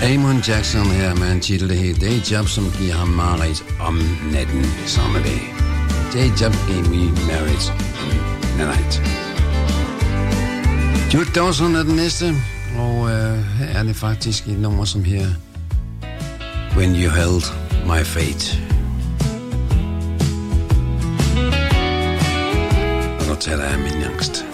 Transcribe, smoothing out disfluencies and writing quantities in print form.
Amon Jackson her med en titel, der hedder Dayjob, som giver ham mareridt om natten samme dag. Dayjob gave me marriage in the night. Jude Dawson er den næste, og her er det faktisk et nummer som her, When You Held My Fate. Og nu taler jeg min angst.